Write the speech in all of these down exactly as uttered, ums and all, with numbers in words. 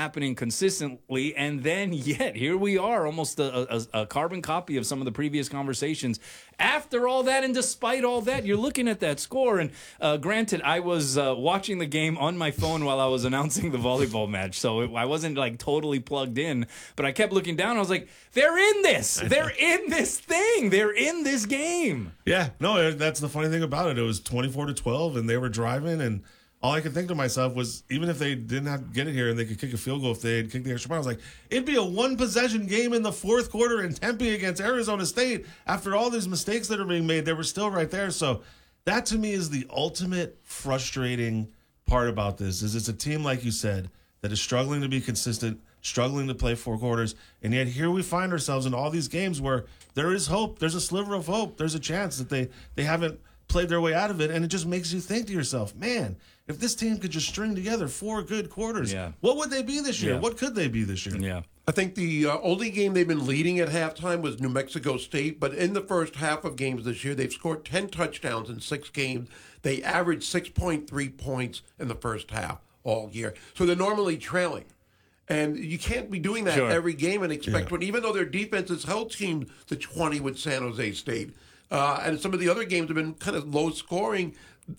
happening consistently. And then yet here we are, almost a, a, a carbon copy of some of the previous conversations. After all that and despite all that, you're looking at that score. And uh, granted, I was uh, watching the game on my phone while I was announcing the volleyball match. So it, I wasn't like totally plugged in. But I kept looking down. I was like, they're in this. They're in this thing. They're in this game. Yeah, no, that's the funny thing about it. It was twenty-four to twelve, and they were driving, and all I could think to myself was, even if they didn't have to get it here and they could kick a field goal if they had kicked the extra point, I was like, it'd be a one-possession game in the fourth quarter in Tempe against Arizona State. After all these mistakes that are being made, they were still right there. So that, to me, is the ultimate frustrating part about this, is it's a team, like you said, that is struggling to be consistent, struggling to play four quarters, and yet here we find ourselves in all these games where there is hope. There's a sliver of hope. There's a chance that they, they haven't played their way out of it, and it just makes you think to yourself, man, if this team could just string together four good quarters, yeah. what would they be this year? Yeah. What could they be this year? Yeah. I think the uh, only game they've been leading at halftime was New Mexico State, but in the first half of games this year, they've scored ten touchdowns in six games. They averaged six point three points in the first half all year. So they're normally trailing. And you can't be doing that Sure. every game and expect, Yeah. when, even though their defense has held teams to twenty with San Jose State. Uh, and some of the other games have been kind of low scoring.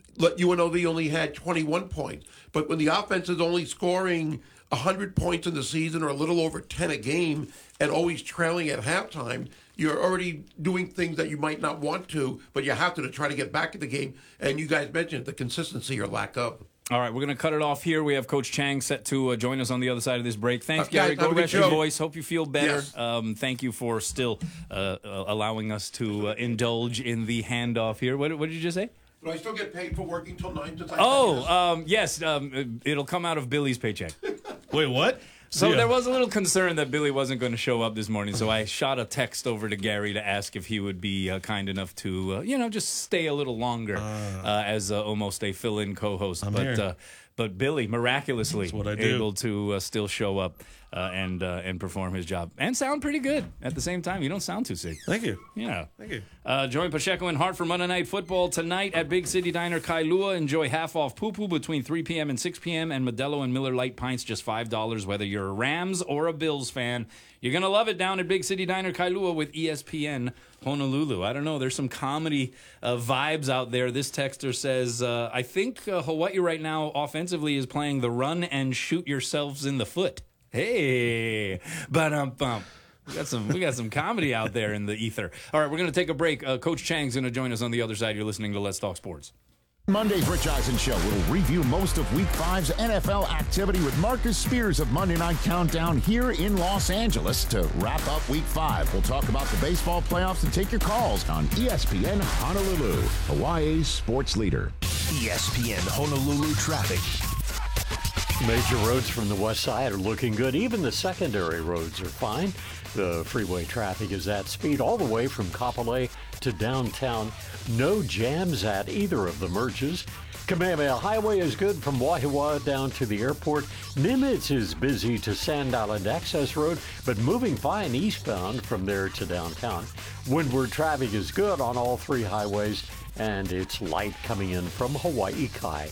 U N L V only had twenty-one points. But when the offense is only scoring one hundred points in the season or a little over ten a game and always trailing at halftime, you're already doing things that you might not want to, but you have to to try to get back in the game. And you guys mentioned the consistency or lack of. All right, we're going to cut it off here. We have Coach Chang set to uh, join us on the other side of this break. Thanks, Uh, Gary. guys, have Go a good rest your show. voice. Hope you feel better. Yes. Um, thank you for still uh, uh, allowing us to uh, indulge in the handoff here. What, what did you just say? Do I still get paid for working till nine? To Oh, um, yes. Um, it'll come out of Billy's paycheck. Wait, what? So Yeah. there was a little concern that Billy wasn't going to show up this morning, so I shot a text over to Gary to ask if he would be uh, kind enough to, uh, you know, just stay a little longer uh, as uh, almost a fill-in co-host. I'm but here. uh, but Billy miraculously That's what I do. able to uh, still show up uh, and uh, and perform his job and sound pretty good at the same time. You don't sound too sick. Thank you. Yeah. Thank you. Uh, join Pacheco and Hart for Monday Night Football tonight at Big City Diner Kailua. Enjoy half-off poo-poo between three p.m. and six p.m. and Modelo and Miller Lite pints just five dollars, whether you're a Rams or a Bills fan. You're going to love it down at Big City Diner Kailua with E S P N Honolulu. I don't know. There's some comedy uh, vibes out there. This texter says, uh, I think uh, Hawaii right now offensively is playing the run and shoot yourselves in the foot. Hey, ba-dum-bum. We got some we got some comedy out there in the ether. All right, we're going to take a break. Uh, Coach Chang's going to join us on the other side. You're listening to Let's Talk Sports. Monday's Rich Eisen Show will review most of Week five's N F L activity with Marcus Spears of Monday Night Countdown here in Los Angeles to wrap up Week five. We'll talk about the baseball playoffs and take your calls on E S P N Honolulu, Hawaii's sports leader. E S P N Honolulu traffic. Major roads from the west side are looking good. Even the secondary roads are fine. The freeway traffic is at speed all the way from Kapolei to downtown. No jams at either of the merges. Kamehameha Highway is good from Wahiawa down to the airport. Nimitz is busy to Sand Island Access Road, but moving fine eastbound from there to downtown. Windward traffic is good on all three highways, and it's light coming in from Hawaii Kai.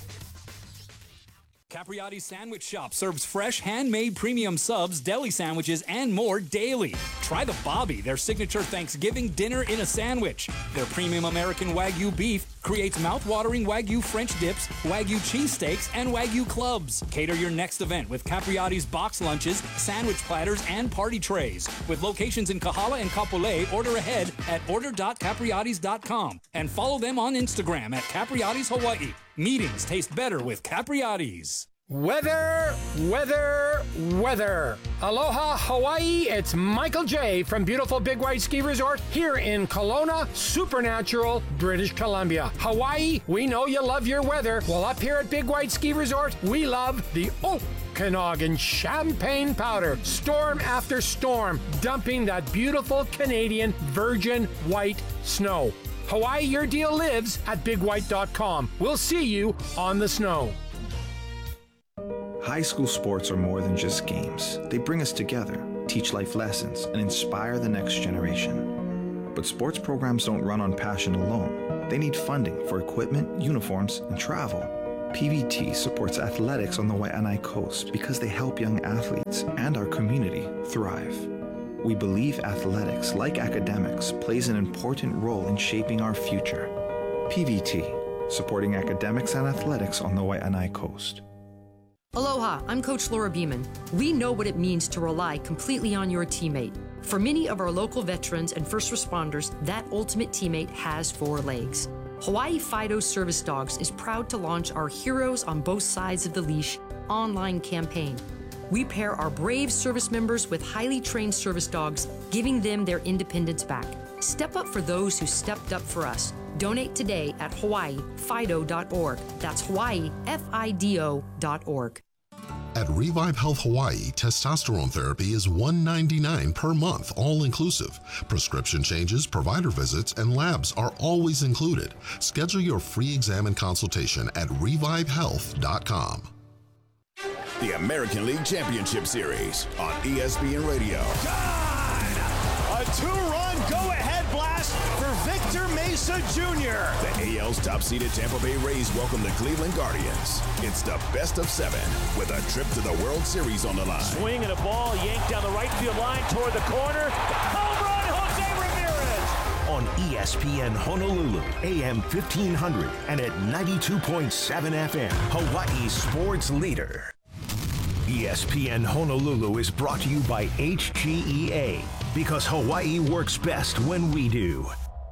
Capriati's Sandwich Shop serves fresh, handmade premium subs, deli sandwiches, and more daily. Try the Bobby, their signature Thanksgiving dinner in a sandwich. Their premium American Wagyu beef creates mouth-watering Wagyu French dips, Wagyu cheesesteaks, and Wagyu clubs. Cater your next event with Capriati's box lunches, sandwich platters, and party trays. With locations in Kahala and Kapolei, order ahead at order dot capriatis dot com and follow them on Instagram at Capriati's Hawaii. Meetings taste better with Capriati's. Weather, weather, weather. Aloha, Hawaii. It's Michael J. from beautiful Big White Ski Resort here in Kelowna, Supernatural, British Columbia. Hawaii, we know you love your weather. Well, up here at Big White Ski Resort, we love the Okanagan Champagne Powder. Storm after storm, dumping that beautiful Canadian virgin white snow. Hawaii, your deal lives at big white dot com. We'll see you on the snow. High school sports are more than just games. They bring us together, teach life lessons, and inspire the next generation. But sports programs don't run on passion alone. They need funding for equipment, uniforms, and travel. P V T supports athletics on the Waianae Coast because they help young athletes and our community thrive. We believe athletics, like academics, plays an important role in shaping our future. P V T, supporting academics and athletics on the Waianae Coast. Aloha, I'm Coach Laura Beeman. We know what it means to rely completely on your teammate. For many of our local veterans and first responders, that ultimate teammate has four legs. Hawaii Fido Service Dogs is proud to launch our Heroes on Both Sides of the Leash online campaign. We pair our brave service members with highly trained service dogs, giving them their independence back. Step up for those who stepped up for us. Donate today at hawaii fido dot org. That's Hawaii F I D O dot org. At Revive Health Hawaii, testosterone therapy is one hundred ninety-nine dollars per month, all inclusive. Prescription changes, provider visits, and labs are always included. Schedule your free exam and consultation at revive health dot com. The American League Championship Series on E S P N Radio. God! A two-run go-ahead blast for Victor Mesa Junior The A L's top-seeded Tampa Bay Rays welcome the Cleveland Guardians. It's the best of seven with a trip to the World Series on the line. Swing and a ball yanked down the right field line toward the corner. Home run, Jose Ramirez! On E S P N Honolulu, A M fifteen hundred and at ninety-two point seven F M, Hawaii's sports leader. E S P N Honolulu is brought to you by H G E A, because Hawaii works best when we do.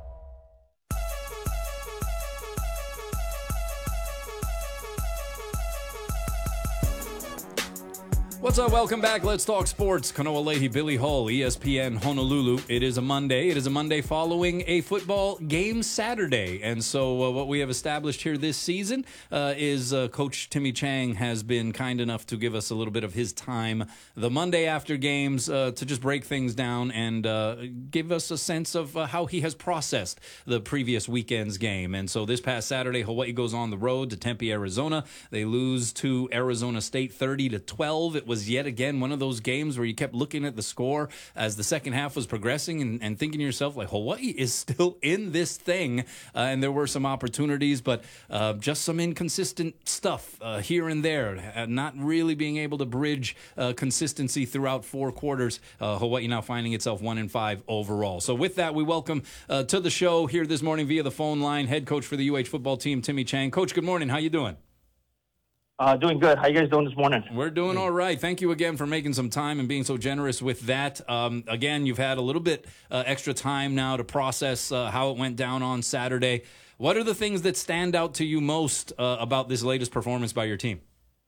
What's up? Welcome back. Let's talk sports. Kanoa Leahy, Billy Hull, E S P N Honolulu. It is a Monday. It is a Monday following a football game Saturday. And so uh, what we have established here this season uh, is uh, Coach Timmy Chang has been kind enough to give us a little bit of his time the Monday after games uh, to just break things down and uh, give us a sense of uh, how he has processed the previous weekend's game. And so this past Saturday, Hawaii goes on the road to Tempe, Arizona. They lose to Arizona State thirty to twelve. It was yet again one of those games where you kept looking at the score as the second half was progressing and, and thinking to yourself, like, Hawaii is still in this thing. Uh, and there were some opportunities, but uh, just some inconsistent stuff uh, here and there, uh, not really being able to bridge uh, consistency throughout four quarters. Uh, Hawaii now finding itself one and five overall. So with that, we welcome uh, to the show here this morning via the phone line, head coach for the U H football team, Timmy Chang. Coach, good morning. How you doing? Uh, doing good. How you guys doing this morning? We're doing all right. Thank you again for making some time and being so generous with that. Um, again, you've had a little bit uh, extra time now to process uh, how it went down on Saturday. What are the things that stand out to you most uh, about this latest performance by your team?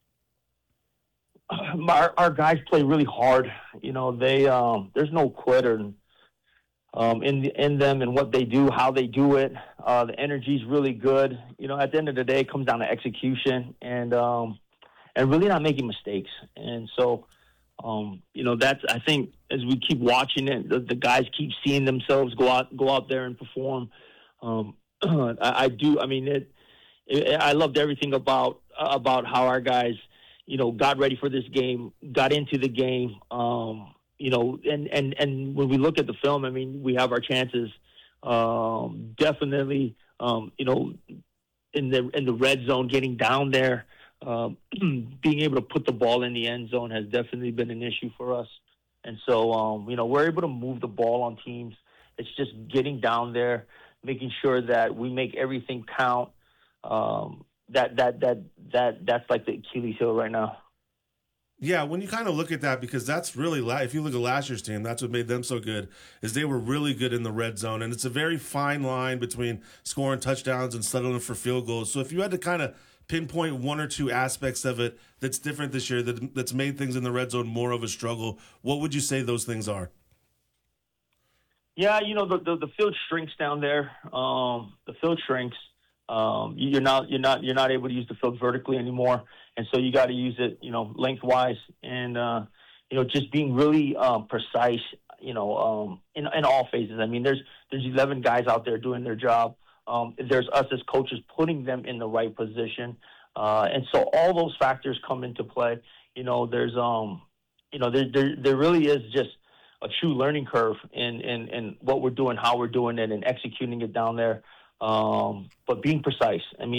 Our, our guys play really hard. You know, they um, there's no quitter um, in the, in them and what they do, how they do it. Uh, the energy is really good. You know, at the end of the day, it comes down to execution and um, and really not making mistakes. And so, um, you know, that's I think as we keep watching it, the, the guys keep seeing themselves go out go out there and perform. Um, I, I do. I mean, it, it. I loved everything about about how our guys, you know, got ready for this game, got into the game. Um, you know, and, and, and when we look at the film, I mean, we have our chances. Um, definitely, um, you know, in the in the red zone, getting down there, um, being able to put the ball in the end zone has definitely been an issue for us. And so, um, you know, we're able to move the ball on teams. It's just getting down there, making sure that we make everything count. Um, that that that that that's like the Achilles heel right now. Yeah, when you kind of look at that, because that's really, if you look at last year's team, that's what made them so good, is they were really good in the red zone. And it's a very fine line between scoring touchdowns and settling for field goals. So if you had to kind of pinpoint one or two aspects of it that's different this year, that, that's made things in the red zone more of a struggle, what would you say those things are? Yeah, you know, the the, the field shrinks down there. Um, the field shrinks. Um, you're not you're not you're not able to use the field vertically anymore, and so you got to use it, you know, lengthwise, and uh, you know, just being really um, precise, you know, um, in in all phases. I mean, there's there's eleven guys out there doing their job. Um, there's us as coaches putting them in the right position, uh, and so all those factors come into play. You know, there's um, you know, there there there really is just a true learning curve in in in what we're doing, how we're doing it, and executing it down there. Um, but being precise. I mean,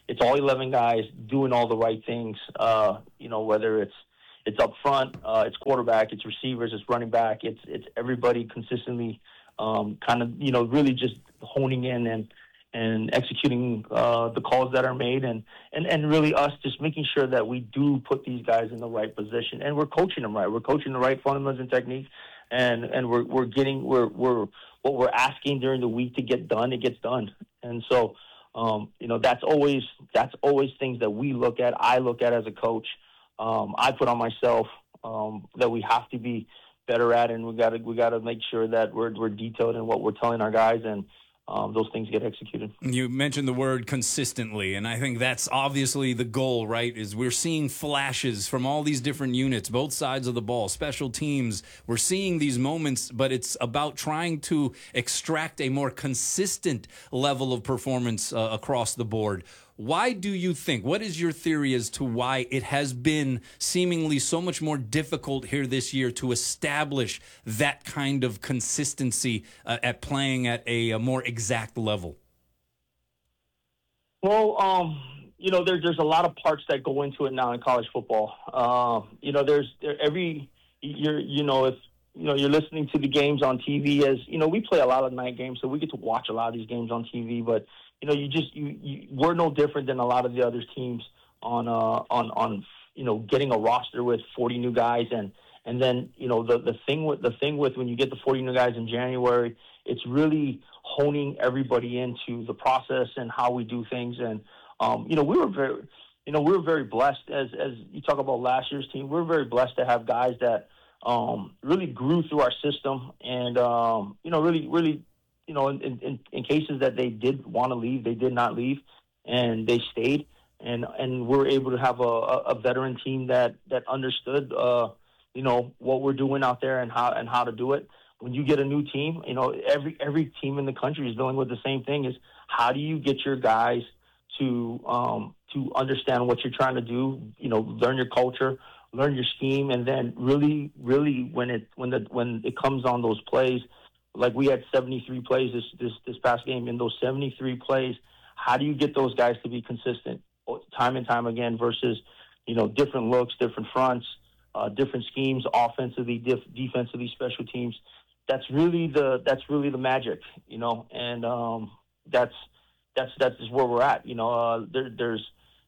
it's all eleven guys doing all the right things. Uh, you know, whether it's it's up front, uh, it's quarterback, it's receivers, it's running back, it's it's everybody consistently, um, kind of you know really just honing in and and executing uh, the calls that are made, and, and and really us just making sure that we do put these guys in the right position, and we're coaching them right. We're coaching the right fundamentals and techniques, and and we're we're getting we're we're what we're asking during the week to get done, it gets done, and so. Um, you know, that's always that's always things that we look at, I look at as a coach. Um, I put on myself um, that we have to be better at, and we got to we got to make sure that we're we're detailed in what we're telling our guys, and um, those things get executed. You mentioned the word consistently, and I think that's obviously the goal, right? Is we're seeing flashes from all these different units, both sides of the ball, special teams. We're seeing these moments, but it's about trying to extract a more consistent level of performance uh, across the board. Why do you think, what is your theory as to why it has been seemingly so much more difficult here this year to establish that kind of consistency uh, at playing at a, a more exact level? Well, um, you know, there, there's a lot of parts that go into it now in college football. Uh, you know, there's there, every, you're, you know, if, you know, you're listening to the games on T V as, you know, we play a lot of night games, so we get to watch a lot of these games on T V, but you know, you just you, you we're no different than a lot of the other teams on uh, on on you know getting a roster with forty new guys, and and then you know the the thing with the thing with when you get the forty new guys in January, it's really honing everybody into the process and how we do things, and um, you know we were very you know we were very blessed as as you talk about last year's team, we were very blessed to have guys that um, really grew through our system, and um, you know really really. You know, in, in, in cases that they did want to leave, they did not leave, and they stayed, and and we're able to have a, a veteran team that that understood, uh, you know, what we're doing out there and how and how to do it. When you get a new team, you know, every every team in the country is dealing with the same thing: is how do you get your guys to um, to understand what you're trying to do? You know, learn your culture, learn your scheme, and then really, really, when it when the when it comes on those plays. Like we had seventy-three plays this, this this past game. In those seventy-three plays, how do you get those guys to be consistent time and time again versus, you know, different looks, different fronts, uh, different schemes, offensively, def- defensively, special teams. That's really the that's really the magic, you know, and um, that's that's that's just where we're at. You know, uh, there, there's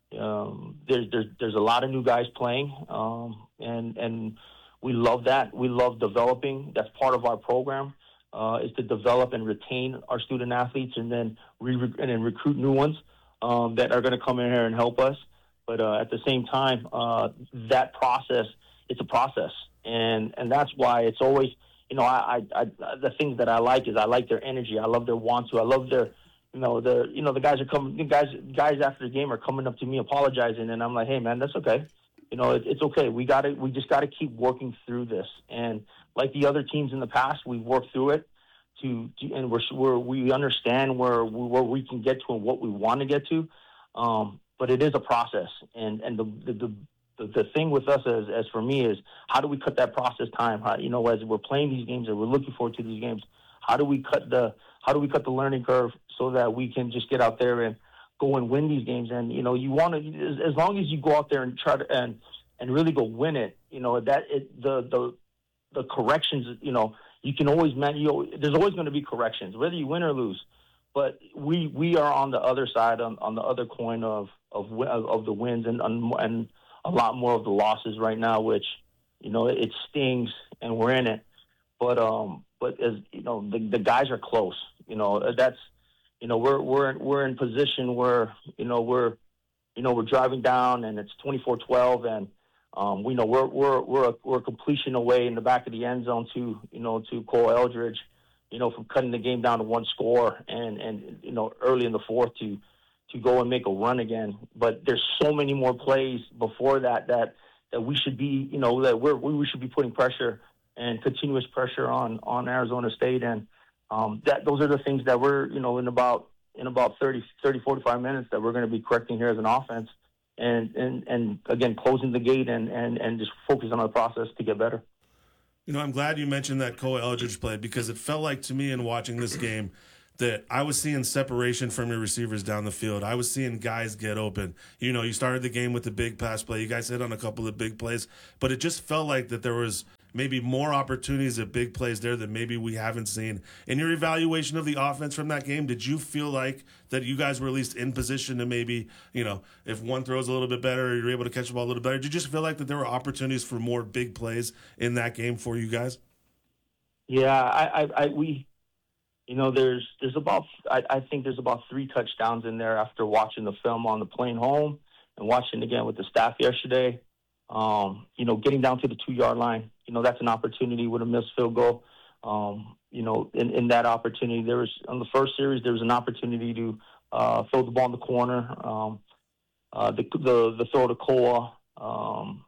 um, there's there's there's a lot of new guys playing, um, and and we love that. We love developing. That's part of our program. Uh, is to develop and retain our student athletes, and then re- and then recruit new ones um, that are going to come in here and help us. But uh, at the same time, uh, that process, it's a process, and and that's why it's always, you know, I, I, I the things that I like is I like their energy, I love their want to, I love their, you know, the you know the guys are coming, the guys guys after the game are coming up to me apologizing, and I'm like, hey man, that's okay, you know, it, it's okay. We got to we just got to keep working through this. And like the other teams in the past, we've worked through it to, to and we're, we're we understand where where we can get to and what we want to get to. Um, but it is a process, and and the the the, the thing with us as as for me is how do we cut that process time? How, you know, as we're playing these games and we're looking forward to these games, how do we cut the how do we cut the learning curve so that we can just get out there and go and win these games? And you know, you want to as, as long as you go out there and try to and and really go win it. You know, that it the the the corrections. You know, you can always man. You know, there's always going to be corrections, whether you win or lose. But we we are on the other side, on, on the other coin of of of the wins and and a lot more of the losses right now, which you know it stings and we're in it. But um, but as you know, the the guys are close. You know, that's you know we're we're we're in position where you know we're you know we're driving down and it's twenty-four twelve and um, we know we're we're we're a, we're a completion away in the back of the end zone to you know to Cole Eldridge. You know, from cutting the game down to one score and, and you know, early in the fourth to to go and make a run again. But there's so many more plays before that that, that we should be, you know, that we're, we should be putting pressure and continuous pressure on, on Arizona State. And um, that those are the things that we're, you know, in about in about thirty, forty-five minutes that we're going to be correcting here as an offense. And, and, and again, closing the gate and, and, and just focusing on the process to get better. You know, I'm glad you mentioned that Cole Eldridge play because it felt like to me in watching this game that I was seeing separation from your receivers down the field. I was seeing guys get open. You know, you started the game with the big pass play. You guys hit on a couple of big plays, but it just felt like that there was maybe more opportunities at big plays there that maybe we haven't seen. In your evaluation of the offense from that game, did you feel like that you guys were at least in position to maybe, you know, if one throws a little bit better or you're able to catch the ball a little better, did you just feel like that there were opportunities for more big plays in that game for you guys? Yeah, I, I, I we, you know, there's there's about I, I think there's about three touchdowns in there after watching the film on the plane home and watching again with the staff yesterday. Um, you know, getting down to the two-yard line, you know, that's an opportunity with a missed field goal. Um, you know, in, in that opportunity, there was, on the first series, there was an opportunity to uh, throw the ball in the corner, um, uh, the, the the throw to Koa. Um,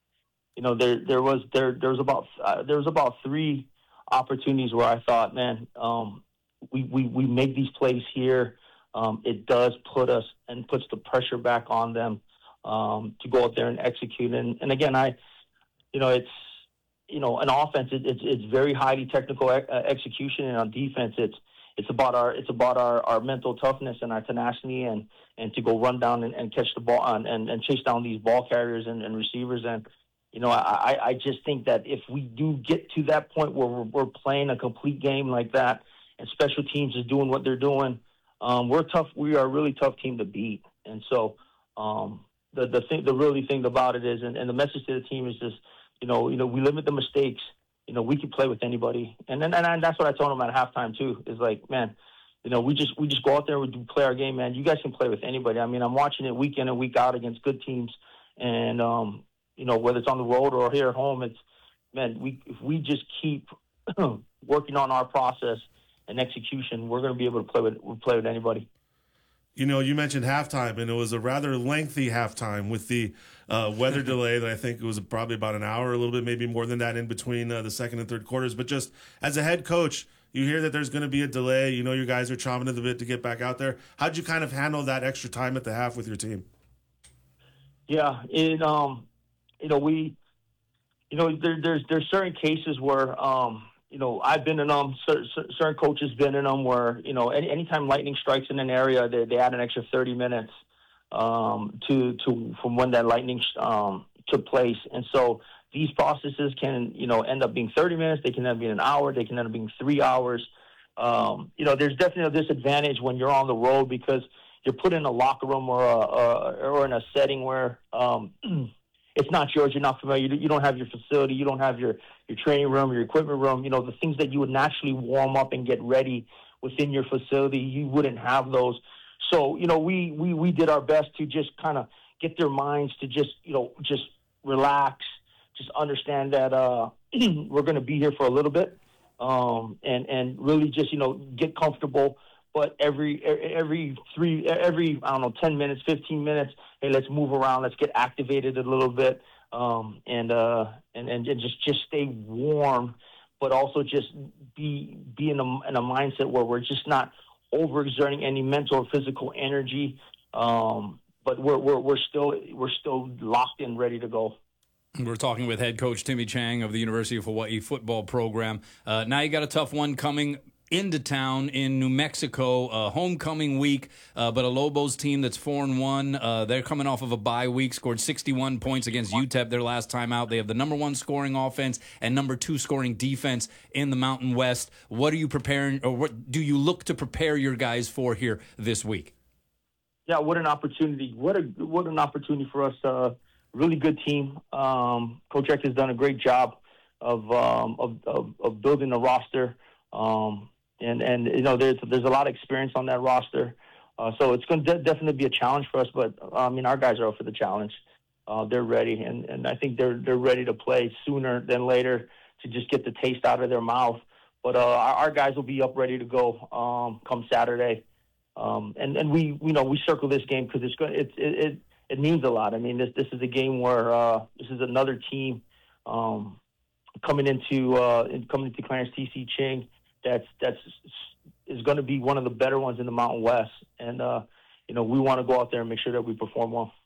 you know, there there was there there was about uh, there was about three opportunities where I thought, man, um, we, we we make these plays here. Um, it does put us and puts the pressure back on them. Um, to go out there and execute. And, and again, I, you know, it's, you know, an offense, it, it's, it's very highly technical e- uh, execution. And on defense, it's, it's about our, it's about our, our mental toughness and our tenacity and, and to go run down and, and catch the ball and, and, and chase down these ball carriers and, and receivers. And, you know, I, I just think that if we do get to that point where we're, we're playing a complete game like that and special teams is doing what they're doing, um, we're tough. We are a really tough team to beat. And so, um, The the thing, the really thing about it is, and, and the message to the team is just, you know, you know, we limit the mistakes. You know, we can play with anybody, and then and, and that's what I told them at halftime too. Is like, man, you know, we just we just go out there and we play our game, man. You guys can play with anybody. I mean, I'm watching it week in and week out against good teams, and um, you know, whether it's on the road or here at home, it's man, we if we just keep working on our process and execution, we're going to be able to play with play with anybody. You know, you mentioned halftime, and it was a rather lengthy halftime with the uh, weather delay that I think it was probably about an hour, a little bit, maybe more than that in between uh, the second and third quarters. But just as a head coach, you hear that there's going to be a delay. You know, you guys are chomping at the bit to get back out there. How'd you kind of handle that extra time at the half with your team? Yeah, it, um, you know, we, you know, there, there's there's certain cases where, um, you know, I've been in them, certain coaches been in them where, you know, any anytime lightning strikes in an area, they, they add an extra thirty minutes um, to, to from when that lightning um, took place. And so these processes can, you know, end up being thirty minutes. They can end up being an hour. They can end up being three hours. Um, you know, there's definitely a disadvantage when you're on the road because you're put in a locker room or, a, a, or in a setting where um, it's not yours. You're not familiar. You, you don't have your facility. You don't have your, your training room, your equipment room. You know, the things that you would naturally warm up and get ready within your facility, you wouldn't have those. So, you know, we, we, we did our best to just kind of get their minds to just, you know, just relax, just understand that uh, we're going to be here for a little bit um, and, and really just, you know, get comfortable. But every every three every I don't know ten minutes, fifteen minutes, hey, let's move around, let's get activated a little bit, um, and uh, and and just just stay warm, but also just be be in a in a mindset where we're just not overexerting any mental or physical energy, um, but we're we're we're still we're still locked in, ready to go. We're talking with head coach Timmy Chang of the University of Hawaii football program. Uh, now you got a tough one coming into town in New Mexico, uh, homecoming week, uh, but a Lobos team that's four and one. Uh, they're coming off of a bye week, scored sixty-one points against U T E P their last time out. They have the number one scoring offense and number two scoring defense in the Mountain West. What are you preparing, or what do you look to prepare your guys for here this week? Yeah, what an opportunity! What a what an opportunity for us. Uh, really good team. Um, Coach Eck has done a great job of um, of, of, of building a roster. Um, And, and you know, there's there's a lot of experience on that roster. Uh, so it's going to de- definitely be a challenge for us. But, I mean, our guys are up for the challenge. Uh, they're ready. And, and I think they're they're ready to play sooner than later to just get the taste out of their mouth. But uh, our, our guys will be up ready to go um, come Saturday. Um, and, and we, you know, we circle this game because it's going it, it, it, it means a lot. I mean, this this is a game where uh, this is another team um, coming into uh, coming into Clarence T C Ching. That's that's is going to be one of the better ones in the Mountain West, and uh, you know we want to go out there and make sure that we perform well.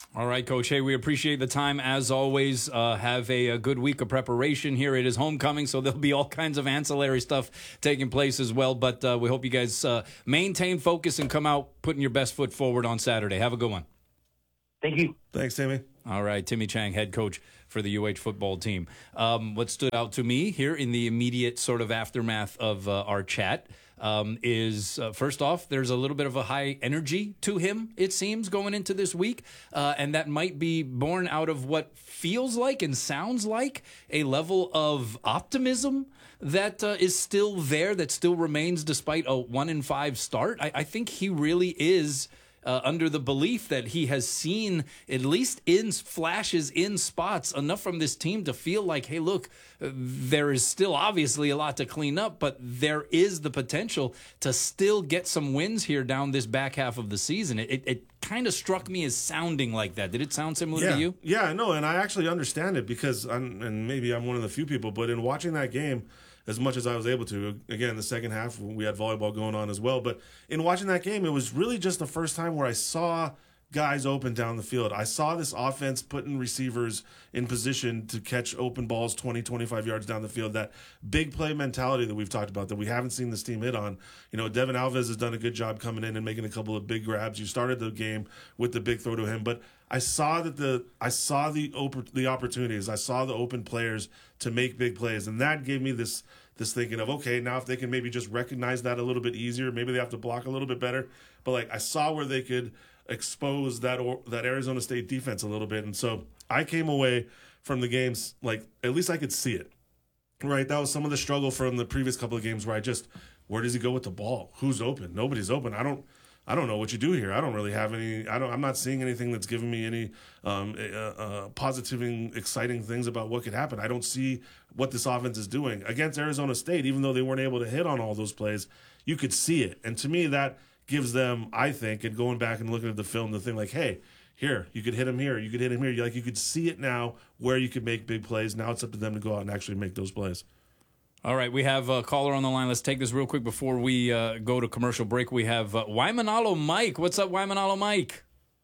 All right, Coach. Hey, we appreciate the time as always. Uh, have a, a good week of preparation here. It is homecoming, so there'll be all kinds of ancillary stuff taking place as well. But uh, we hope you guys uh, maintain focus and come out putting your best foot forward on Saturday. Have a good one. Thank you. Thanks, Timmy. All right, Timmy Chang, head coach for the U H football team. Um, what stood out to me here in the immediate sort of aftermath of uh, our chat um, is, uh, first off, there's a little bit of a high energy to him, it seems, going into this week. Uh, and that might be born out of what feels like and sounds like a level of optimism that uh, is still there, that still remains despite a one in five start. I, I think he really is Uh, under the belief that he has seen, at least in flashes, in spots, enough from this team to feel like, hey, look, uh, there is still obviously a lot to clean up, but there is the potential to still get some wins here down this back half of the season. It, it, it kind of struck me as sounding like that. Did it sound similar yeah. to you? Yeah, no, and I actually understand it because, I'm, and maybe I'm one of the few people, but in watching that game, as much as I was able to. Again, the second half, we had volleyball going on as well. But in watching that game, it was really just the first time where I saw guys open down the field. I saw this offense putting receivers in position to catch open balls twenty, twenty-five yards down the field. That big play mentality that we've talked about that we haven't seen this team hit on. You know, Devin Alves has done a good job coming in and making a couple of big grabs. You started the game with the big throw to him, but I saw that the I saw the open, the opportunities. I saw the open players to make big plays, and that gave me this this thinking of, okay, now if they can maybe just recognize that a little bit easier, maybe they have to block a little bit better. But like I saw where they could expose that or, that Arizona State defense a little bit, and so I came away from the games like at least I could see it. Right, that was some of the struggle from the previous couple of games where I just, where does he go with the ball? Who's open? Nobody's open. I don't. I don't know what you do here. I don't really have any. I don't. I'm not seeing anything that's giving me any um, uh, uh, positive and exciting things about what could happen. I don't see what this offense is doing against Arizona State. Even though they weren't able to hit on all those plays, you could see it. And to me, that gives them, I think, and going back and looking at the film, the thing like, hey, here you could hit him here, you could hit him here. You like you could see it now where you could make big plays. Now it's up to them to go out and actually make those plays. All right, we have a caller on the line. Let's take this real quick before we uh, go to commercial break. We have uh, Waimanalo Mike. What's up, Waimanalo Mike?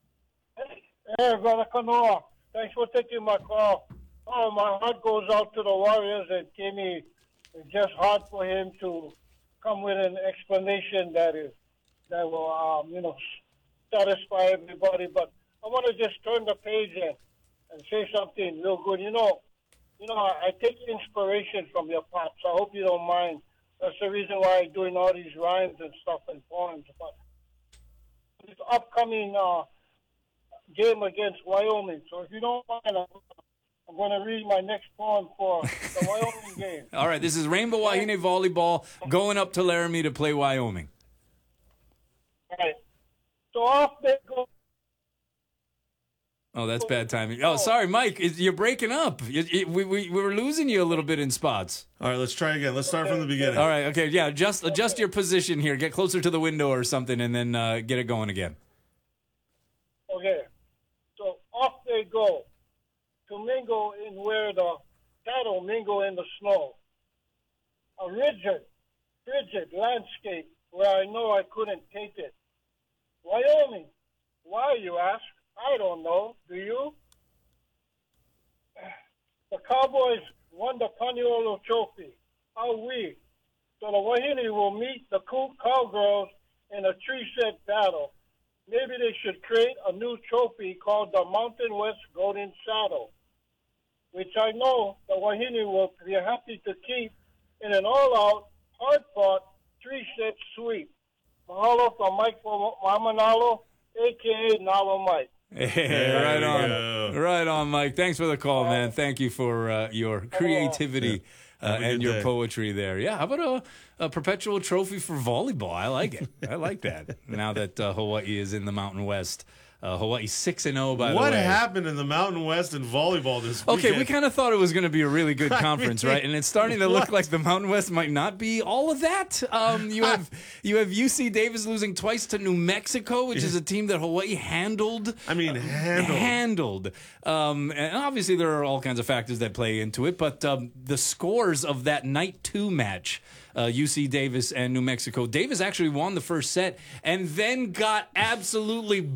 Hey, Brother Kanoa. Thanks for taking my call. Oh, my heart goes out to the Warriors and Kenny. It's just hard for him to come with an explanation that is that will, um, you know, satisfy everybody. But I want to just turn the page and, and say something real good. You know, You know, I take inspiration from your pops. I hope you don't mind. That's the reason why I'm doing all these rhymes and stuff and poems. But this upcoming uh, game against Wyoming. So if you don't mind, I'm going to read my next poem for the Wyoming game. All right, this is Rainbow Wahine Volleyball going up to Laramie to play Wyoming. All right. So off they go. Oh, that's bad timing. Oh, sorry, Mike. You're breaking up. You, you, we, we, we were losing you a little bit in spots. All right, let's try again. Let's start from the beginning. All right, okay, yeah. Just adjust your position here. Get closer to the window or something, and then uh, get it going again. Okay. So off they go to mingle in where the cattle mingle in the snow. A rigid, frigid landscape where I know I couldn't take it. Wyoming. Why, you ask? I don't know. Do you? The Cowboys won the Paniolo Trophy. How we? So the Wahine will meet the cool Cowgirls in a three-set battle. Maybe they should create a new trophy called the Mountain West Golden Saddle, which I know the Wahine will be happy to keep in an all-out, hard-fought, three-set sweep. Mahalo from Mike Waimanalo, a k a. Nalo Mike. Hey, right on. Go. Right on, Mike. Thanks for the call, man. Thank you for uh, your creativity uh, and your day. Poetry there. Yeah, how about a, a perpetual trophy for volleyball? I like it. I like that. Now that uh, Hawaii is in the Mountain West. Uh, Hawaii six and oh, by what the way. What happened in the Mountain West in volleyball this weekend? Okay, we kind of thought it was going to be a really good conference, I mean, right? And it's starting to look what? like the Mountain West might not be all of that. Um, you have you have U C Davis losing twice to New Mexico, which is a team that Hawaii handled. I mean, handled. Uh, handled. Um, and obviously there are all kinds of factors that play into it, but um, the scores of that night two match, Uh, U C Davis and New Mexico. Davis actually won the first set and then got absolutely blistered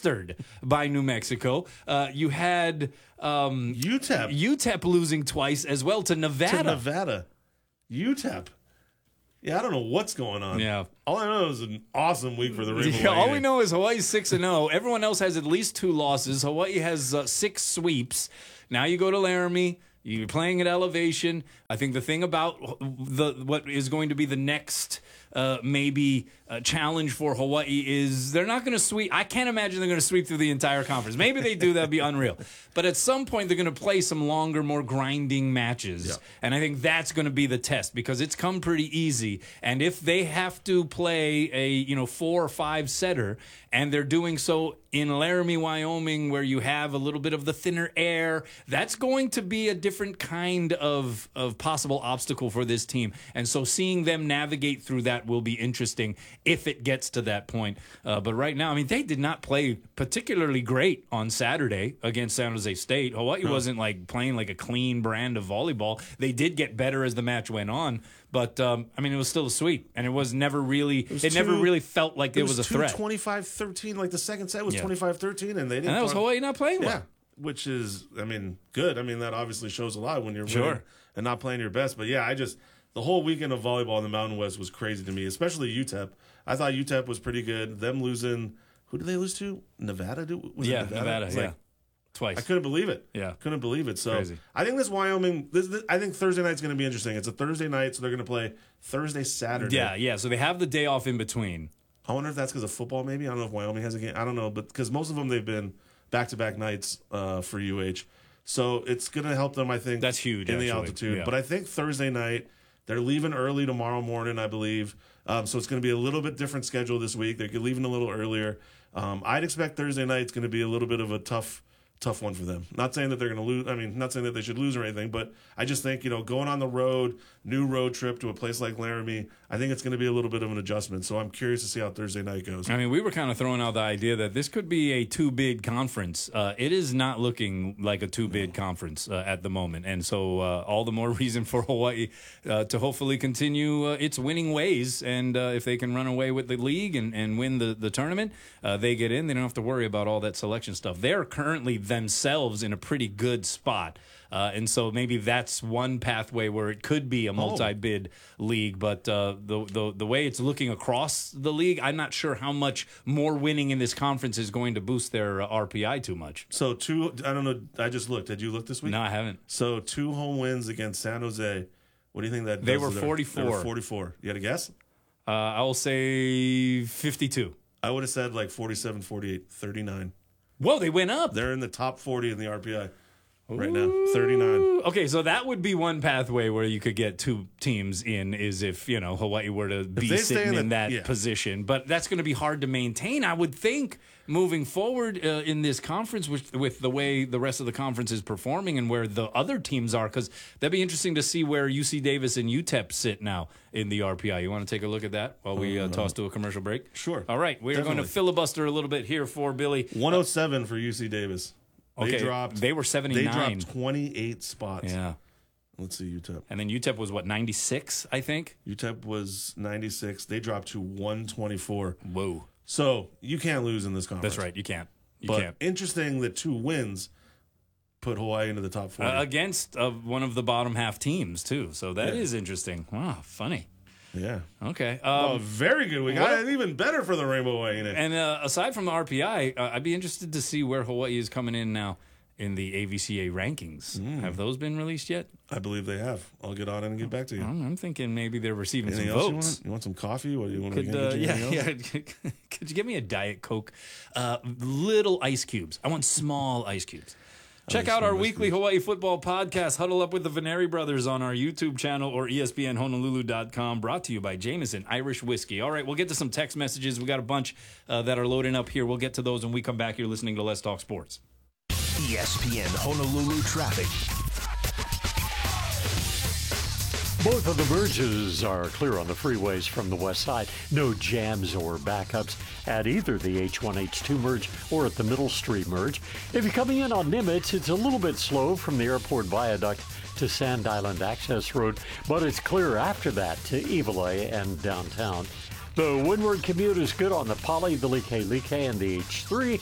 plastered by New Mexico. Uh, you had um, U T E P. U T E P losing twice as well to Nevada. To Nevada. U T E P. Yeah, I don't know what's going on. Yeah. All I know is an awesome week for the Rainbow Yeah, all Wahine. we know is Hawaii's six and zero. Everyone else has at least two losses. Hawaii has uh, six sweeps. Now you go to Laramie. You're playing at elevation. I think the thing about the what is going to be the next uh, maybe uh, challenge for Hawaii is they're not going to sweep. I can't imagine they're going to sweep through the entire conference. Maybe they do. That'd be unreal. But at some point, they're going to play some longer, more grinding matches. Yeah. And I think that's going to be the test because it's come pretty easy. And if they have to play a you know four or five setter, and they're doing so in Laramie, Wyoming, where you have a little bit of the thinner air, that's going to be a different kind of, of possible obstacle for this team. And so seeing them navigate through that will be interesting if it gets to that point. Uh, but right now, I mean, they did not play particularly great on Saturday against San Jose State. Hawaii No. wasn't like playing like a clean brand of volleyball. They did get better as the match went on. But, um, I mean, it was still a sweep, and it was never really, it, was never two- really felt like It there was, was, a two threat. twenty-five thirteen. Like the second set was Yeah. twenty-five thirteen, and they didn't. And that was play- Hawaii not playing well. Yeah, which is, I mean, good. I mean, that obviously shows a lot when you're Sure. winning and not playing your best. But yeah, I just the whole weekend of volleyball in the Mountain West was crazy to me, especially U T E P. I thought U T E P was pretty good. Them losing, who did they lose to? Nevada? Do was Yeah, it Nevada? Nevada, It's yeah. like- Twice. I couldn't believe it. Yeah. Couldn't believe it. So Crazy. I think this Wyoming, this, this, I think Thursday night's going to be interesting. It's a Thursday night, so they're going to play Thursday, Saturday. Yeah, yeah. So they have the day off in between. I wonder if that's because of football, maybe. I don't know if Wyoming has a game. I don't know, but because most of them, they've been back-to-back nights uh, for U H. So it's going to help them, I think. That's huge, in the actually. altitude. Yeah. But I think Thursday night, they're leaving early tomorrow morning, I believe. Um, so it's going to be a little bit different schedule this week. They're leaving a little earlier. Um, I'd expect Thursday night it's going to be a little bit of a tough tough one for them. Not saying that they're going to lose. I mean, not saying that they should lose or anything, but I just think, you know, going on the road, new road trip to a place like Laramie, I think it's going to be a little bit of an adjustment. So I'm curious to see how Thursday night goes. I mean, we were kind of throwing out the idea that this could be a two-bid conference. Uh, it is not looking like a two-bid conference uh, at the moment. And so uh, all the more reason for Hawaii uh, to hopefully continue uh, its winning ways. And uh, if they can run away with the league and, and win the, the tournament, uh, they get in. They don't have to worry about all that selection stuff. They're currently themselves in a pretty good spot. Uh, and so maybe that's one pathway where it could be a multi-bid league. But uh, the, the the way it's looking across the league, I'm not sure how much more winning in this conference is going to boost their uh, R P I too much. So two, I don't know. I just looked. Did you look this week? No, I haven't. So two home wins against San Jose. What do you think that They does were to their- forty-four. They were forty-four. You had a guess? Uh, I will say fifty-two. I would have said like forty-seven, forty-eight, thirty-nine. Whoa, they went up. They're in the top forty in the R P I right now. thirty-nine. Okay, so that would be one pathway where you could get two teams in is if, you know, Hawaii were to be they stay sitting in in the- that yeah. position. But that's going to be hard to maintain, I would think, moving forward uh, in this conference with, with the way the rest of the conference is performing and where the other teams are. Because that'd be interesting to see where U C Davis and U T E P sit now in the R P I. You want to take a look at that while we uh, toss to a commercial break? Sure. All right, we're going to Definitely. filibuster a little bit here for Billy. one oh seven for U C Davis. They Okay, dropped. they were They seventy-nine. dropped twenty-eight spots. Yeah. Let's see U T E P. And then U T E P was, what, ninety-six, I think? U T E P was ninety-six. They dropped to one twenty-four. Whoa. So you can't lose in this conference. That's right. You can't. You but can't. interesting that two wins put Hawaii into the top forty. Uh, against uh, one of the bottom half teams, too. So that is Yeah. interesting. Wow, funny. Yeah. Okay. oh, Um, very good. We got what- it even better for the Rainbow Hawaii in it. and uh, aside from the R P I, uh, I'd be interested to see where Hawaii is coming in now in the A V C A rankings. Mm. Have those been released yet? I believe they have. I'll get on it and get back to you. I'm, I'm thinking maybe they're receiving Anything some else votes. you want? You want some coffee? What do you want Could, to uh, get you yeah, anything else? yeah. Could you give me a Diet Coke? Uh, little ice cubes. I want small ice cubes. Check out our weekly Hawaii football podcast, Huddle Up with the Veneri Brothers, on our YouTube channel or E S P N Honolulu dot com, brought to you by Jameson Irish Whiskey. All right, we'll get to some text messages. We got a bunch uh, that are loading up here. We'll get to those when we come back. You're listening to Let's Talk Sports. E S P N Honolulu traffic. Both of the merges are clear on the freeways from the west side. No jams or backups at either the H one H two merge or at the Middle Street merge. If you're coming in on Nimitz, it's a little bit slow from the airport viaduct to Sand Island Access Road, but it's clear after that to Evelay and downtown. The windward commute is good on the Poly, the Like Like, and the H three.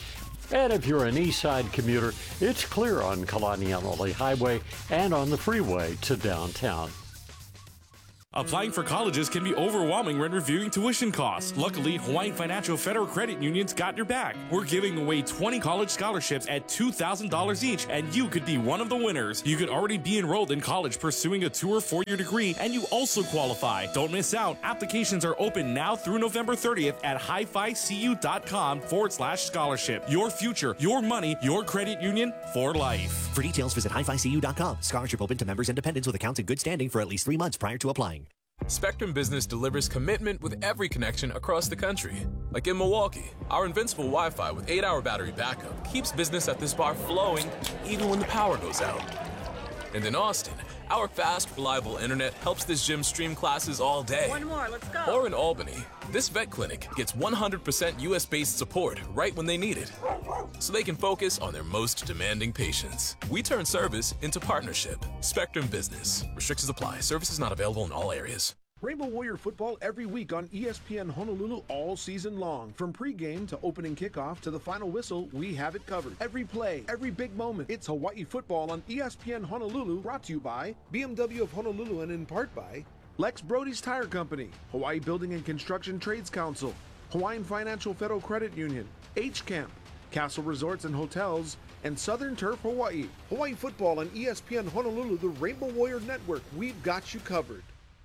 And if you're an east side commuter, it's clear on Kalani Anole Highway and on the freeway to downtown. Applying for colleges can be overwhelming when reviewing tuition costs. Luckily, Hawaiian Financial Federal Credit Union's got your back. We're giving away twenty college scholarships at two thousand dollars each, and you could be one of the winners. You could already be enrolled in college pursuing a two or four-year degree, and you also qualify. Don't miss out. Applications are open now through November thirtieth at hi fi c u dot com forward slash scholarship. Your future, your money, your credit union for life. For details, visit hi fi c u dot com. Scholarship open to members and dependents with accounts in good standing for at least three months prior to applying. Spectrum Business delivers commitment with every connection across the country. Like in Milwaukee, our invincible Wi-Fi with eight hour battery backup keeps business at this bar flowing even when the power goes out. And in Austin, our fast, reliable internet helps this gym stream classes all day. One more, let's go. Or in Albany, this vet clinic gets one hundred percent U S-based support right when they need it, so they can focus on their most demanding patients. We turn service into partnership. Spectrum Business. Restrictions apply. Services not available in all areas. Rainbow Warrior football every week on E S P N Honolulu all season long. From pregame to opening kickoff to the final whistle, we have it covered. Every play, every big moment. It's Hawaii football on E S P N Honolulu, brought to you by B M W of Honolulu and in part by Lex Brody's Tire Company, Hawaii Building and Construction Trades Council, Hawaiian Financial Federal Credit Union, H-Camp, Castle Resorts and Hotels, and Southern Turf Hawaii. Hawaii football on E S P N Honolulu, the Rainbow Warrior Network. We've got you covered.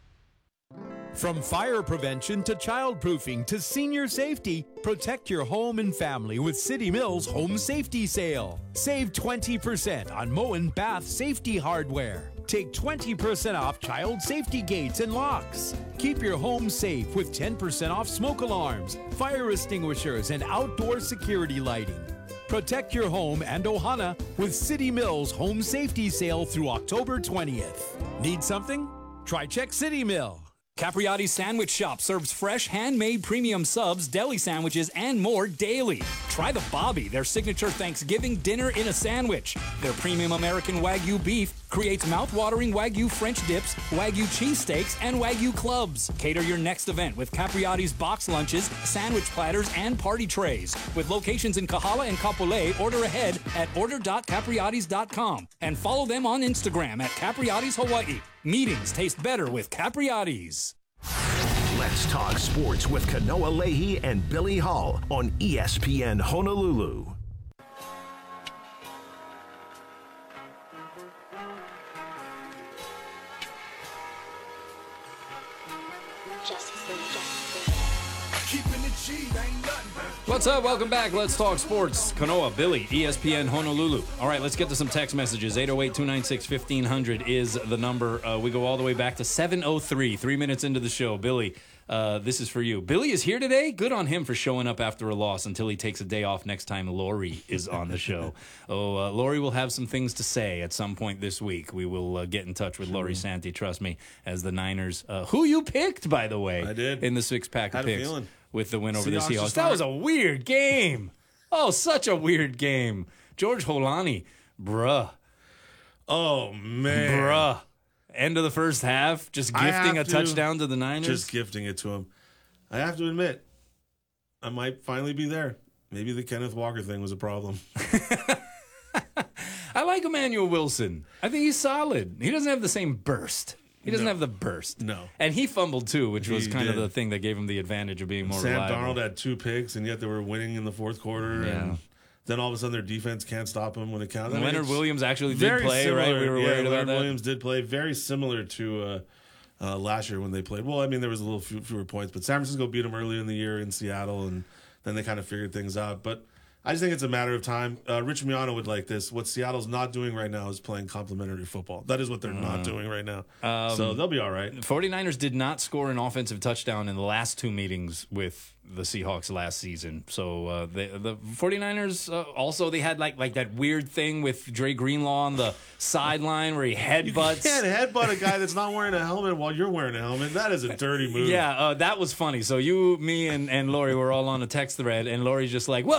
From fire prevention to childproofing to senior safety, protect your home and family with City Mills Home Safety Sale. Save twenty percent on Moen Bath Safety Hardware. Take twenty percent off child safety gates and locks. Keep your home safe with ten percent off smoke alarms, fire extinguishers, and outdoor security lighting. Protect your home and Ohana with City Mills Home Safety Sale through October twentieth. Need something? Try Check City Mill. Capriati's Sandwich Shop serves fresh, handmade premium subs, deli sandwiches, and more daily. Try the Bobby, their signature Thanksgiving dinner in a sandwich. Their premium American Wagyu beef creates mouth-watering Wagyu French dips, Wagyu cheesesteaks, and Wagyu clubs. Cater your next event with Capriati's box lunches, sandwich platters, and party trays. With locations in Kahala and Kapolei, order ahead at order dot capriatis dot com and follow them on Instagram at Capriati's Hawaii. Meetings taste better with Capriati's. Let's talk sports with Kanoa Leahy and Billy Hall on E S P N Honolulu. What's up? Welcome back. Let's talk sports. Kanoa, Billy, E S P N Honolulu. All right, let's get to some text messages. eight oh eight, two nine six, fifteen hundred is the number. Uh, we go all the way back to seven oh three, three minutes into the show. Billy, uh, this is for you. Billy is here today. Good on him for showing up after a loss until he takes a day off next time Lori is on the show. Oh, uh, Lori will have some things to say at some point this week. We will uh, get in touch with Lori Santi, trust me, as the Niners, uh, who you picked, by the way. I did. In the six-pack of Had a picks. feeling. With the win over Seahawks the Seahawks. just That was a aren't- weird game. Oh, such a weird game. George Holani, bruh. Oh, man. Bruh. End of the first half, just I gifting a have to- touchdown to the Niners. Just gifting it to him. I have to admit, I might finally be there. Maybe the Kenneth Walker thing was a problem. I like Emmanuel Wilson. I think he's solid. He doesn't have the same burst. He doesn't No. have the burst. No. And he fumbled too, which was He kind of did. the thing that gave him the advantage of being more Sam reliable. Darnold had two picks, and yet they were winning in the fourth quarter. Yeah. And then all of a sudden their defense can't stop them when it counts. I mean, Leonard it's Williams actually did very play, right? similar- We were yeah, worried about Leonard that. Williams did play. Very similar to uh, uh, last year when they played. Well, I mean, there was a little few, fewer points, but San Francisco beat them early in the year in Seattle, and then they kind of figured things out. But I just think it's a matter of time. Uh, Rich Miano would like this. What Seattle's not doing right now is playing complementary football. That is what they're not doing right now. Um, so they'll be all right. 49ers did not score an offensive touchdown in the last two meetings with the Seahawks last season. So uh, they, the 49ers uh, also, they had like like that weird thing with Dre Greenlaw on the sideline where he headbutts. You can't headbutt a guy that's not wearing a helmet while you're wearing a helmet. That is a dirty move. Yeah, uh, that was funny. So you, me, and, and Lori were all on a text thread, and Lori's just like, well, he,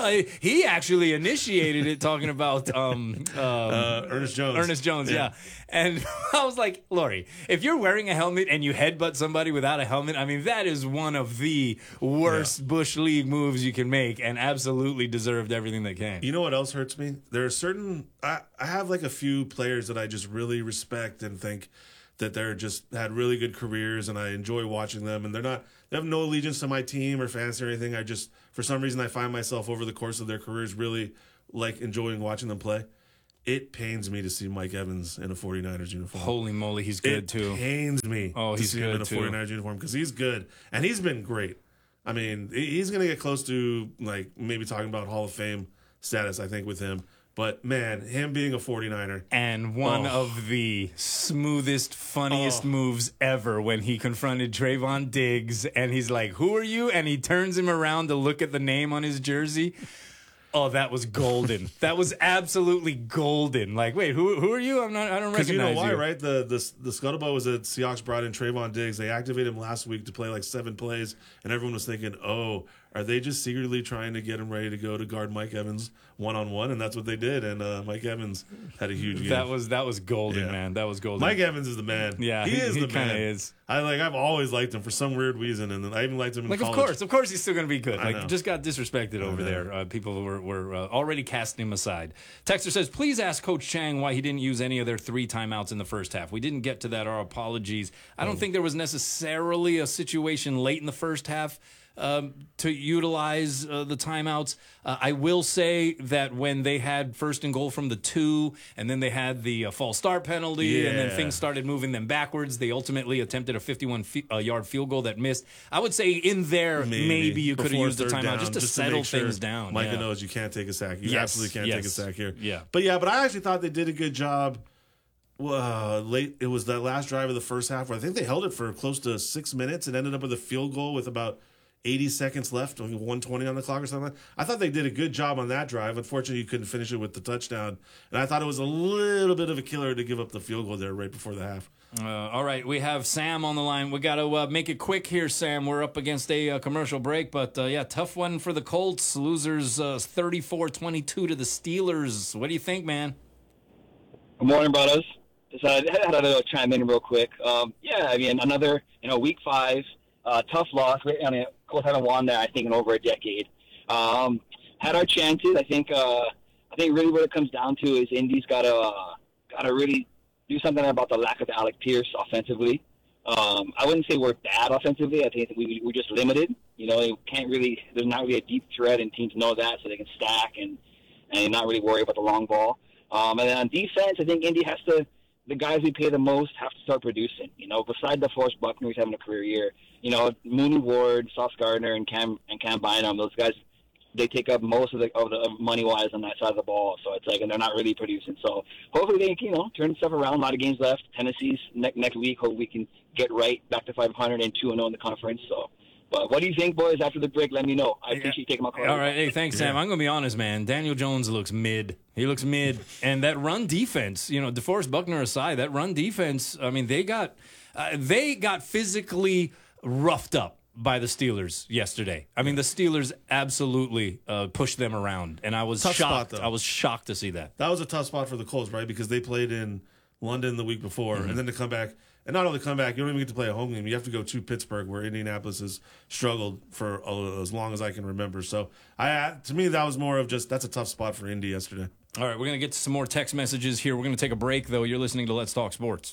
he actually initiated it, talking about um, um, uh, Ernest Jones. Ernest Jones, yeah. yeah. And I was like, Lori, if you're wearing a helmet and you headbutt somebody without a helmet, I mean, that is one of the worst yeah. Bush League moves you can make, and absolutely deserved everything that came. You know what else hurts me? There are certain I, I have like a few players that I just really respect and think that they're just had really good careers, and I enjoy watching them, and they're not they have no allegiance to my team or fantasy or anything. I just, for some reason, I find myself over the course of their careers really like enjoying watching them play. It pains me to see Mike Evans in a 49ers uniform. Holy moly, he's good it too. It pains me oh, to he's see good him in a too. 49ers uniform because he's good, and he's been great. I mean, he's going to get close to like maybe talking about Hall of Fame status, I think, with him. But, man, him being a 49er. And one oh. of the smoothest, funniest oh. moves ever when he confronted Trayvon Diggs. And he's like, who are you? And he turns him around to look at the name on his jersey. Oh, that was golden. That was absolutely golden. Like, wait, who who are you? I'm not. I don't recognize you. Because you know why, you. right? The the the scuttlebutt was that Seahawks brought in Trayvon Diggs. They activated him last week to play like seven plays, and everyone was thinking, oh, are they just secretly trying to get him ready to go to guard Mike Evans one on one? And that's what they did. And uh, Mike Evans had a huge game. That was that was golden, yeah. man. That was golden. Mike Evans is the man. Yeah, he, he is he the kind of man. is. I like. I've always liked him for some weird reason, and I even liked him in like, college. of course, of course, he's still going to be good. I Like, know. just got disrespected over there. Uh, people were were uh, already casting him aside. Texter says, please ask Coach Chang why he didn't use any of their three timeouts in the first half. We didn't get to that. Our apologies. I don't Oh. think there was necessarily a situation late in the first half Um, to utilize uh, the timeouts. Uh, I will say that when they had first and goal from the two, and then they had the uh, false start penalty, and then Yeah. things started moving them backwards, they ultimately attempted a fifty-one-yard field goal that missed. I would say in there, maybe, maybe you could have Before used the third timeout down, just to just settle make sure things down. Micah yeah. knows you can't take a sack. You Yes, absolutely can't yes. take a sack here. Yeah. But yeah, but I actually thought they did a good job. Uh, late, it was that last drive of the first half where I think they held it for close to six minutes and ended up with a field goal with about eighty seconds left, one twenty on the clock or something. I thought they did a good job on that drive. Unfortunately, you couldn't finish it with the touchdown. And I thought it was a little bit of a killer to give up the field goal there right before the half. Uh, all right, we have Sam on the line. We got to uh, make it quick here, Sam. We're up against a uh, commercial break, but uh, yeah, tough one for the Colts. Losers uh, thirty-four twenty-two to the Steelers. What do you think, man? Good morning, brothers. Just uh, had to chime in real quick. Um, yeah, I mean, another, you know, week five, uh, tough loss. I mean, Colts haven't won that, I think, in over a decade. Um, had our chances. I think. Uh, I think really what it comes down to is Indy's got to uh, got to really do something about the lack of Alec Pierce offensively. Um, I wouldn't say we're bad offensively. I think we, we're just limited. You know, you can't really. There's not really a deep threat, and teams know that, so they can stack and and not really worry about the long ball. Um, and then on defense, I think Indy has to. The guys we pay the most have to start producing. You know, beside DeForest Buckner, who's having a career year. You know, Mooney Ward, Sauce Gardner, and Cam and Cam Bynum. Those guys, they take up most of the of the money wise on that side of the ball. So it's like, and they're not really producing. So hopefully they can, you know, turn stuff around. A lot of games left. Tennessee's next next week. Hope we can get right back to five hundred and two and zero in the conference. So. But what do you think, boys? After the break, let me know. I appreciate you taking my call. All right. Hey, thanks, Sam. Yeah. I'm going to be honest, man. Daniel Jones looks mid. He looks mid. And that run defense, you know, DeForest Buckner aside, that run defense, I mean, they got uh, they got physically roughed up by the Steelers yesterday. I mean, the Steelers absolutely uh, pushed them around. And I was Tough spot, shocked. though. I was shocked to see that. That was a tough spot for the Colts, right? Because they played in London the week before, Mm-hmm. and then to come back. And not only come back, you don't even get to play a home game. You have to go to Pittsburgh, where Indianapolis has struggled for uh, as long as I can remember. So, I to me, that was more of just that's a tough spot for Indy yesterday. All right, we're going to get to some more text messages here. We're going to take a break, though. You're listening to Let's Talk Sports.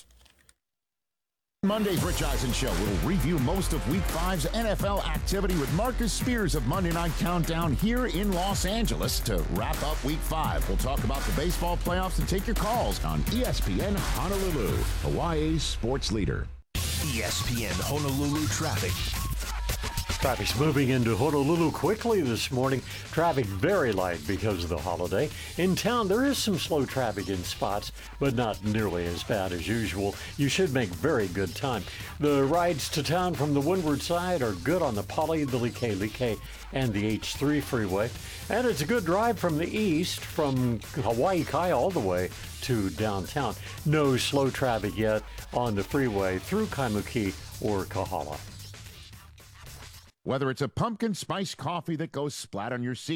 Monday's Rich Eisen Show will review most of Week five's N F L activity with Marcus Spears of Monday Night Countdown here in Los Angeles to wrap up Week five. We'll talk about the baseball playoffs and take your calls on E S P N Honolulu, Hawaii's sports leader. E S P N Honolulu traffic. Traffic's moving into Honolulu quickly this morning. Traffic very light because of the holiday. In town, there is some slow traffic in spots, but not nearly as bad as usual. You should make very good time. The rides to town from the windward side are good on the Pali, the Likelike, and the H three freeway. And it's a good drive from the east, from Hawaii Kai all the way to downtown. No slow traffic yet on the freeway through Kaimuki or Kahala. Whether it's a pumpkin spice coffee that goes splat on your seat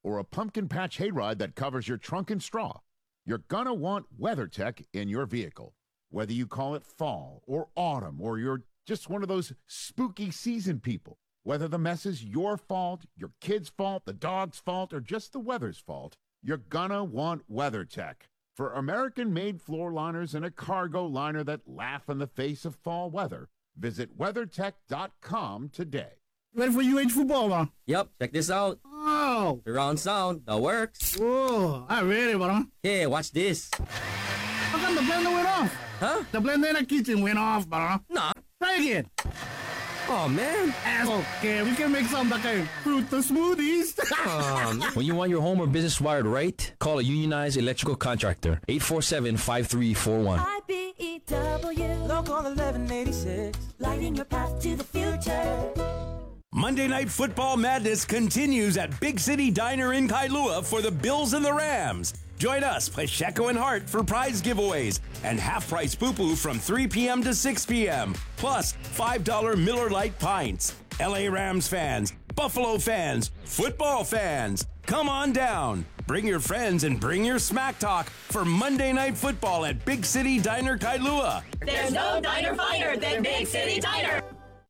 or a pumpkin patch hayride that covers your trunk and straw, you're gonna want WeatherTech in your vehicle. Whether you call it fall or autumn, or you're just one of those spooky season people, whether the mess is your fault, your kid's fault, the dog's fault, or just the weather's fault, you're gonna want WeatherTech. For American-made floor liners and a cargo liner that laugh in the face of fall weather, visit WeatherTech dot com today. Ready for U H football, man? Yep, check this out. Oh! Surround sound, that works. Whoa, I ready, bro. Hey, watch this. How come the blender went off? Huh? The blender in the kitchen went off, bro. Nah. Try again. Oh, man. Okay, we can make some that can fruit the smoothies. um, when you want your home or business wired right, call a unionized electrical contractor. eight four seven, five three four one. I B E W, Local eleven eighty-six, lighting your path to the future. Monday Night Football Madness continues at Big City Diner in Kailua for the Bills and the Rams. Join us, Pacheco and Hart, for prize giveaways and half-price poo-poo from three p.m. to six p.m. Plus five dollar Miller Lite pints. L A Rams fans, Buffalo fans, football fans, come on down. Bring your friends and bring your smack talk for Monday Night Football at Big City Diner Kailua. There's no diner finer than Big City Diner.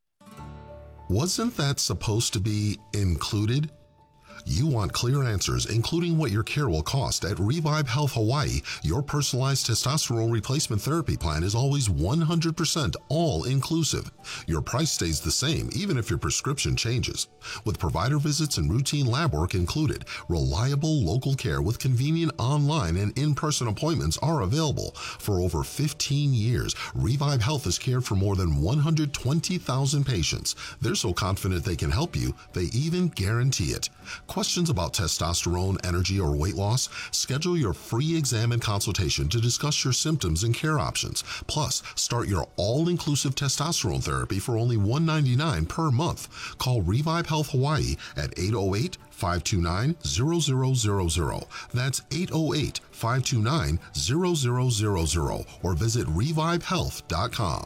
Wasn't that supposed to be included? You want clear answers, including what your care will cost. At Revive Health Hawaii, your personalized testosterone replacement therapy plan is always one hundred percent all-inclusive. Your price stays the same, even if your prescription changes. With provider visits and routine lab work included, reliable local care with convenient online and in-person appointments are available. For over fifteen years, Revive Health has cared for more than one hundred twenty thousand patients. They're so confident they can help you, they even guarantee it. Questions about testosterone, energy, or weight loss? Schedule your free exam and consultation to discuss your symptoms and care options. Plus, start your all-inclusive testosterone therapy for only one hundred ninety-nine dollars per month. Call Revive Health Hawaii at eight oh eight, five two nine, zero zero zero zero. That's eight oh eight, five two nine, zero zero zero zero or visit revive health dot com.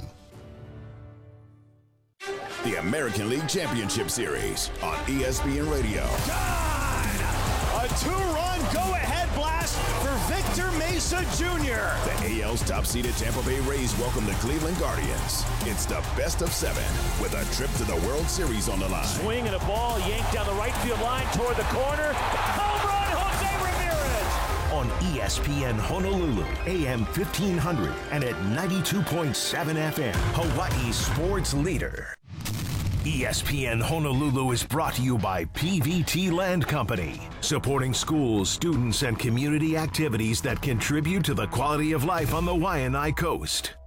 The American League Championship Series on E S P N Radio. A two-run go-ahead blast for Victor Mesa Junior The A L's top-seeded Tampa Bay Rays welcome the Cleveland Guardians. It's the best of seven with a trip to the World Series on the line. Swing and a ball yanked down the right field line toward the corner. Home run, Jose Ramirez! On E S P N Honolulu, A M fifteen hundred and at ninety-two point seven F M, Hawaii's sports leader. E S P N Honolulu is brought to you by P V T Land Company, supporting schools, students, and community activities that contribute to the quality of life on the Waianae Coast.